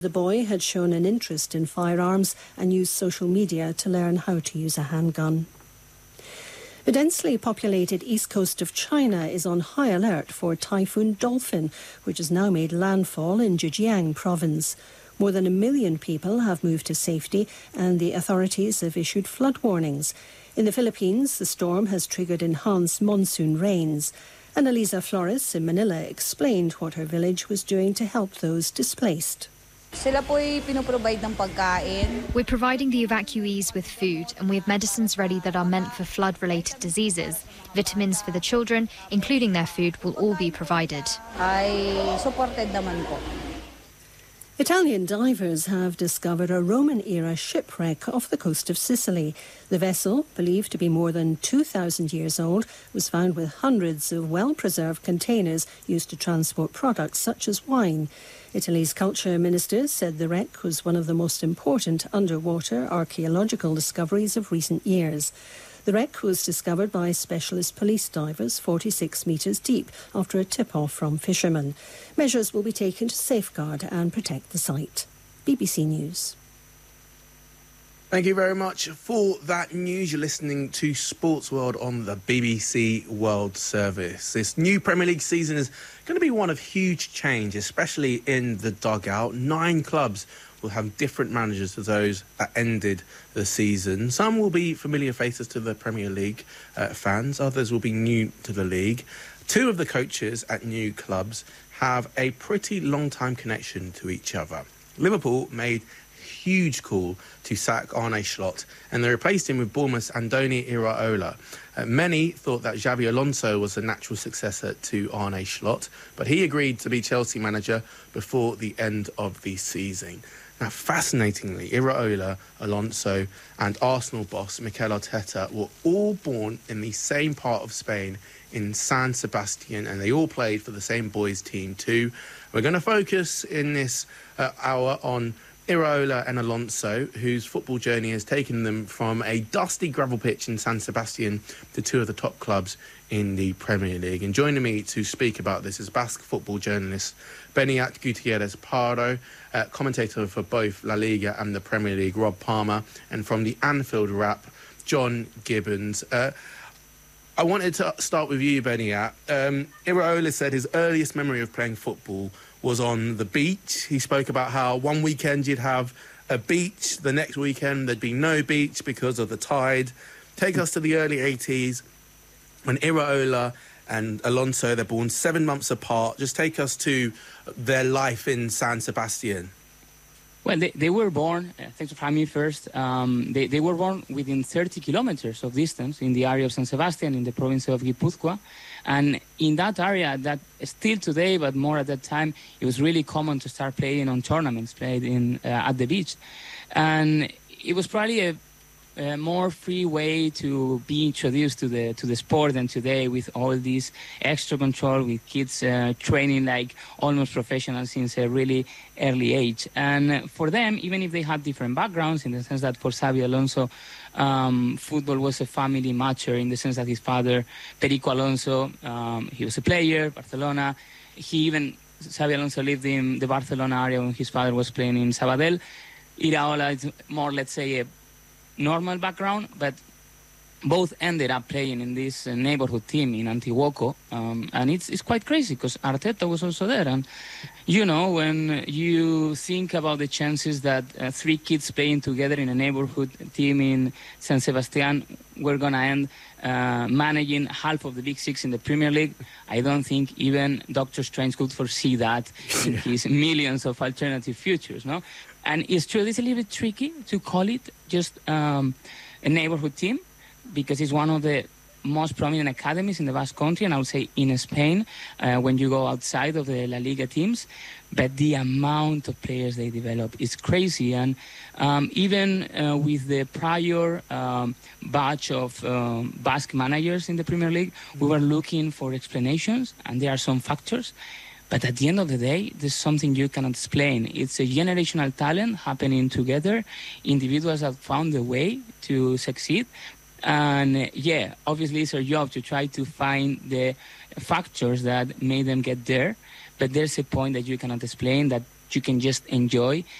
The boy had shown an interest in firearms and used social media to learn how to use a handgun. The densely populated east coast of China is on high alert for Typhoon Dolphin, which has now made landfall in Zhejiang province. More than 1 million people have moved to safety, and the authorities have issued flood warnings. In the Philippines, the storm has triggered enhanced monsoon rains. Annalisa Flores in Manila explained what her village was doing to help those displaced. We're providing the evacuees with food, and we have medicines ready that are meant for flood-related diseases. Vitamins for the children, including their food, will all be provided. Italian divers have discovered a Roman-era shipwreck off the coast of Sicily. The vessel, believed to be more than 2,000 years old, was found with hundreds of well-preserved containers used to transport products such as wine. Italy's culture minister said the wreck was one of the most important underwater archaeological discoveries of recent years. The wreck was discovered by specialist police divers 46 metres deep after a tip-off from fishermen. Measures will be taken to safeguard and protect the site. BBC News. Thank you very much for that news. You're listening to Sports World on the BBC World Service. This new Premier League season is going to be one of huge change, especially in the dugout. 9 clubs will have different managers to those that ended the season. Some will be familiar faces to the Premier League fans. Others will be new to the league. 2 of the coaches at new clubs have a pretty long-time connection to each other. Liverpool made huge call to sack Arne Slot, and they replaced him with Bournemouth's Andoni Iraola. Many thought that Xabi Alonso was the natural successor to Arne Slot, but he agreed to be Chelsea manager before the end of the season. Now, fascinatingly, Iraola, Alonso and Arsenal boss Mikel Arteta were all born in the same part of Spain, in San Sebastian, and they all played for the same boys team too. We're going to focus in this hour on Iraola and Alonso, whose football journey has taken them from a dusty gravel pitch in San Sebastian to 2 of the top clubs in the Premier League. And joining me to speak about this is Basque football journalist Beñat Gutierrez Pardo, commentator for both La Liga and the Premier League, Rob Palmer, and from the Anfield Wrap, John Gibbons. I wanted to start with you, Beñat. Iraola said his earliest memory of playing football was on the beach. He spoke about how one weekend you'd have a beach, the next weekend there'd be no beach because of the tide. Take us to the early 80s when Iraola and Alonso, they're born 7 months apart. Just take us to their life in San Sebastian. Well, they were born, thanks for having me first, they were born within 30 kilometers of distance in the area of San Sebastian in the province of Guipúzcoa. And in that area, that still today, but more at that time, it was really common to start playing on tournaments played at the beach. And it was probably a more free way to be introduced to the sport than today, with all this extra control, with kids training like almost professionals since a really early age. And for them, even if they had different backgrounds, in the sense that for Xabi Alonso, football was a family matter, in the sense that his father, Perico Alonso, he was a player, Barcelona. Xabi Alonso lived in the Barcelona area when his father was playing in Sabadell. Iraola is more, let's say, a normal background, but both ended up playing in this neighborhood team in Antiguoco, and it's quite crazy because Arteta was also there. And you know, when you think about the chances that 3 kids playing together in a neighborhood team in San Sebastian were going to end managing half of the Big Six in the Premier League, I don't think even Dr. Strange could foresee that in his millions of alternative futures, no? And it's true, it's a little bit tricky to call it just a neighborhood team, because it's one of the most prominent academies in the Basque Country, and I would say in Spain, when you go outside of the La Liga teams. But the amount of players they develop is crazy. And even with the prior batch of Basque managers in the Premier League, we were looking for explanations, and there are some factors. But at the end of the day, there's something you cannot explain. It's a generational talent happening together, individuals that found a way to succeed. And yeah, obviously it's our job to try to find the factors that made them get there. But there's a point that you cannot explain, that you can just enjoy